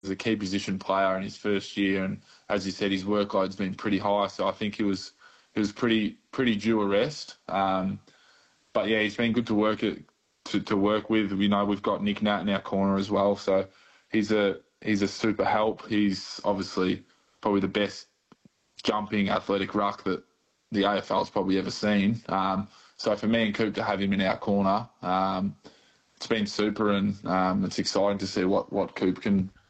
a key position player in his first year, and as you said, his workload's been pretty high. So I think he was pretty due a rest. But yeah, he's been good to work with. We know we've got Nick Nat in our corner as well, so he's a super help. He's obviously probably the best jumping athletic ruck that the AFL's probably ever seen. So for me and Coop to have him in our corner, it's been super, and it's exciting to see what Coop can